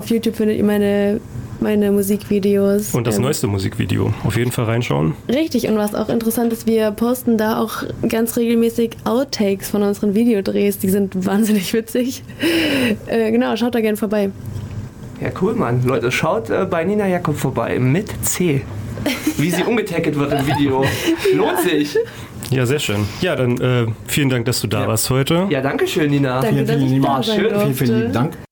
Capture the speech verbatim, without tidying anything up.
Auf YouTube findet ihr meine, meine Musikvideos. Und das ähm, neueste Musikvideo. Auf jeden Fall reinschauen. Richtig, und was auch interessant ist, wir posten da auch ganz regelmäßig Outtakes von unseren Videodrehs. Die sind wahnsinnig witzig. Äh, genau, schaut da gerne vorbei. Ja, cool, Mann. Leute, schaut äh, bei Nina Jakob vorbei. Mit C. Wie sie umgetackelt wird im Video. Lohnt sich. Ja, sehr schön. Ja, dann äh, vielen Dank, dass du da Ja. warst heute. Ja, danke schön, Nina. Danke, Vielen, dass vielen ich lieben da Dank. sein Schön. durfte. Vielen, vielen lieben Dank.